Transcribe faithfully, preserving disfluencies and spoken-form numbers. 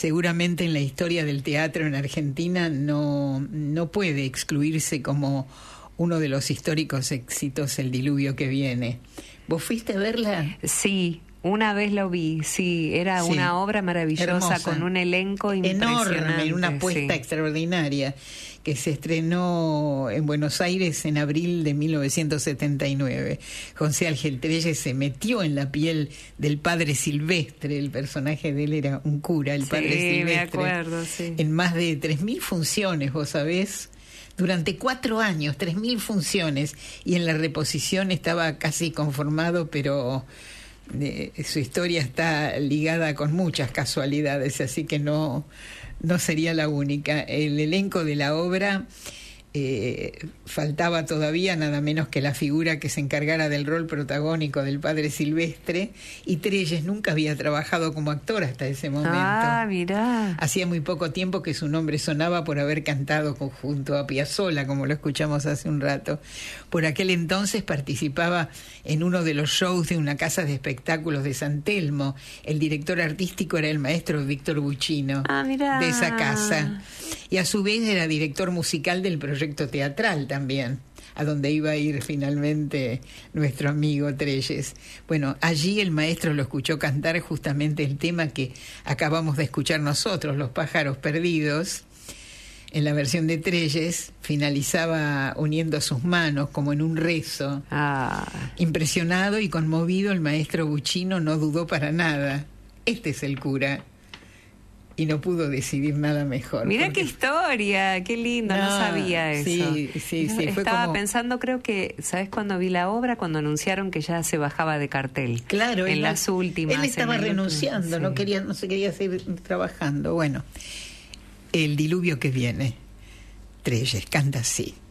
seguramente en la historia del teatro en Argentina no, no puede excluirse como uno de los históricos éxitos, El diluvio que viene. ¿Vos fuiste a verla? Sí, una vez lo vi, sí, era sí, una obra maravillosa, hermosa, con un elenco impresionante. Enorme, una apuesta sí. extraordinaria, que se estrenó en Buenos Aires en abril de mil novecientos setenta y nueve. José Ángel Trelles se metió en la piel del padre Silvestre, el personaje de él era un cura, el sí, padre Silvestre. Me acuerdo, sí. En más de tres mil funciones, vos sabés, durante cuatro años, tres mil funciones, y en la reposición estaba casi conformado, pero eh, su historia está ligada con muchas casualidades, así que no, no sería la única. El elenco de la obra, eh, faltaba todavía nada menos que la figura que se encargara del rol protagónico del padre Silvestre, y Trelles nunca había trabajado como actor hasta ese momento. Ah, mirá. Hacía muy poco tiempo que su nombre sonaba por haber cantado junto a Piazzolla, como lo escuchamos hace un rato. Por aquel entonces participaba en uno de los shows de una casa de espectáculos de San Telmo. El director artístico era el maestro Víctor Buccino, ah, mirá. de esa casa. Y a su vez era director musical del proyecto teatral también, a donde iba a ir finalmente nuestro amigo Trelles. Bueno, allí el maestro lo escuchó cantar justamente el tema que acabamos de escuchar nosotros, Los pájaros perdidos. En la versión de Trelles finalizaba uniendo sus manos como en un rezo. Ah. Impresionado y conmovido, el maestro Buccino no dudó para nada. Este es el cura. Y no pudo decidir nada mejor. Mirá porque... qué historia, qué lindo, no, no sabía eso. Sí, sí, sí. Estaba fue como... pensando, creo que, ¿sabes cuándo vi la obra? Cuando anunciaron que ya se bajaba de cartel. Claro. En él, las últimas. Él estaba renunciando, último, sí. no quería, no se quería seguir trabajando. Bueno, El diluvio que viene. Trelles canta así.